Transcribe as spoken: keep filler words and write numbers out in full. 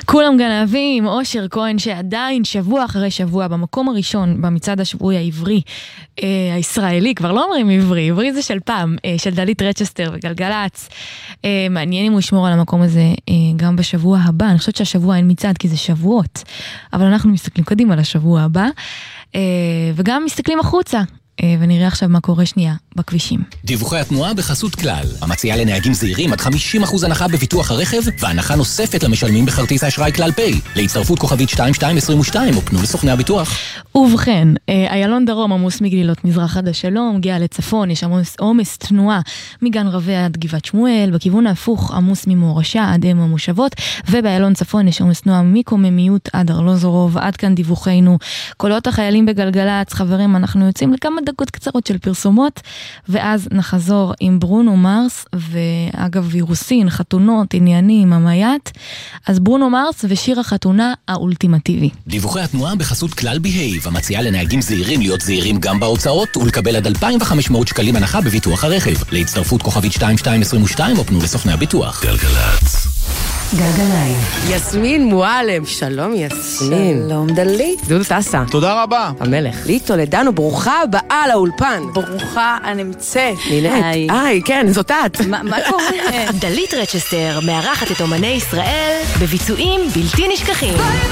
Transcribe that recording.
כולם גנבים, אושר כהן שעדיין שבוע אחרי שבוע במקום הראשון במצעד השבועי העברי אה, הישראלי, כבר לא אומרים עברי, עברי זה של פעם, אה, של דלית רצ'סטר וגלגלץ. אה, מעניין אם הוא ישמור על המקום הזה אה, גם בשבוע הבא. אני חושבת שהשבוע אין מצעד כי זה שבועות, אבל אנחנו מסתכלים קדימה לשבוע הבא, אה, וגם מסתכלים החוצה. ונראה עכשיו מה קורה שנייה בכבישים. דיווחי התנועה בחסות כלל. המציעה לנהגים זהירים עד חמישים אחוז הנחה בביטוח הרכב, והנחה נוספת למשלמים בכרטיס האשראי כלל פיי. להצטרפות כוכבית שתיים שתיים עשרים ושתיים, או פנו לסוכני הביטוח. ובכן, איילון דרום עמוס מגלילות מזרח עד השלום, הגיע לצפון, יש עמוס עומס תנועה מגן רבי עד גבעת שמואל, בכיוון ההפוך עמוס ממורשה עד אם המושבות, ובאיילון צפון יש עומס תנועה מקוממיות עד ארלוזורוב. עד כאן דיווחנו. קולות החיילים בגלגלץ, חברים, אנחנו יוצאים לכמה דקות קצרות של פרסומות, ואז נחזור עם ברונו מרס, ואגב וירוסין, חתונות, עניינים, המייט, אז ברונו מרס ושיר החתונה האולטימטיבי. דיווחי התנועה בחסות כלל בהייב, המציעה לנהגים זהירים להיות זהירים גם בהוצאות, ולקבל עד אלפיים וחמש מאות שקלים הנחה בביטוח הרכב. להצטרפות כוכבית שתיים שתיים עשרים ושתיים, או פנו לסוכני הביטוח. גלגלץ. גלגליים. יסמין מועלם, שלום יסמין. שלום דלית. דודו טסה. תודה רבה. המלך. לי טולדנו, ברוכה הבאה לאולפן. ברוכה הנמצאת. נינט. היי, כן, זאת את. מה קורה? דלית רצ'סטר מארחת את אומני ישראל בביצועים בלתי נשכחים.